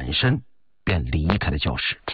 转身便离开了教室。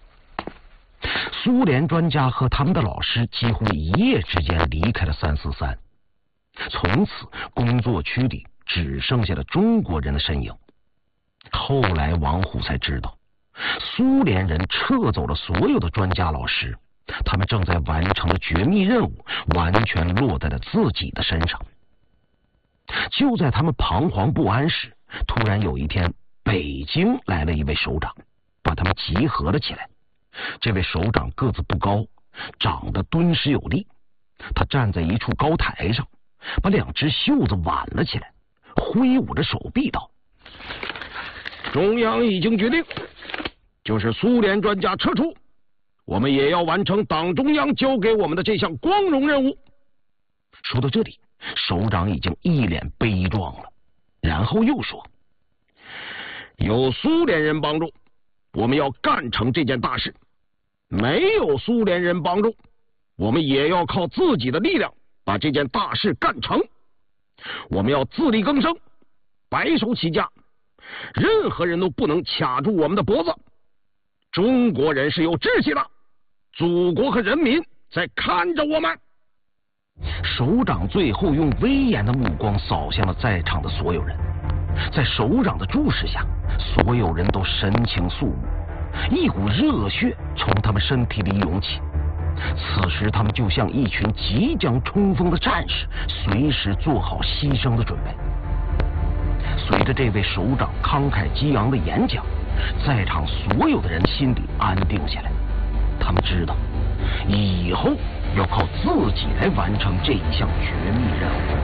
苏联专家和他们的老师几乎一夜之间离开了343，从此工作区里只剩下了中国人的身影。后来王虎才知道，苏联人撤走了所有的专家老师，他们正在完成的绝密任务完全落在了自己的身上。就在他们彷徨不安时，突然有一天，北京来了一位首长，把他们集合了起来。这位首长个子不高，长得敦实有力，他站在一处高台上，把2只袖子挽了起来，挥舞着手臂道：中央已经决定，就是苏联专家撤出，我们也要完成党中央交给我们的这项光荣任务。说到这里，首长已经一脸悲壮了，然后又说：有苏联人帮助，我们要干成这件大事；没有苏联人帮助，我们也要靠自己的力量把这件大事干成。我们要自力更生，白手起家，任何人都不能卡住我们的脖子。中国人是有志气的，祖国和人民在看着我们。首长最后用威严的目光扫向了在场的所有人，在首长的注视下，所有人都神情肃穆，一股热血从他们身体里涌起。此时他们就像一群即将冲锋的战士，随时做好牺牲的准备。随着这位首长慷慨激昂的演讲，在场所有的人心里安定下来，他们知道以后要靠自己来完成这一项绝密任务。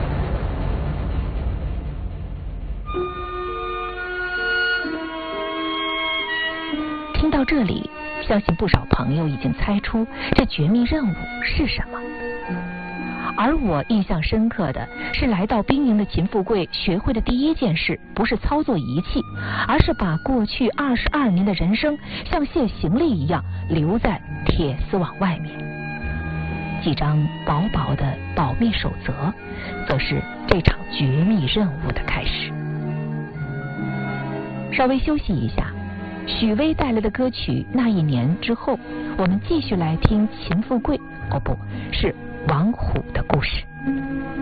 听到这里，相信不少朋友已经猜出这绝密任务是什么。而我印象深刻的是，来到兵营的秦富贵学会的第一件事，不是操作仪器，而是把过去22年的人生像卸行李一样留在铁丝网外面。几张薄薄的保密守则，则是这场绝密任务的开始。稍微休息一下，许巍带来的歌曲《那一年》之后，我们继续来听秦富贵，不是王虎的故事。